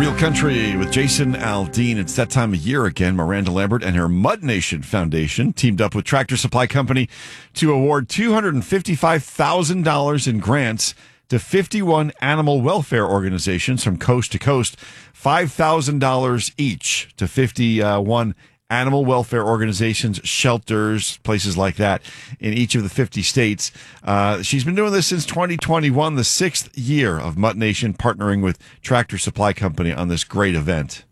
Real Country with Jason Aldean. It's that time of year again. Miranda Lambert and her Mud Nation Foundation teamed up with Tractor Supply Company to award $255,000 in grants to 51 animal welfare organizations from coast to coast, $5,000 each to 51 animal welfare organizations, shelters, places like that in each of the 50 states. She's been doing this since 2021, the sixth year of Mutt Nation partnering with Tractor Supply Company on this great event.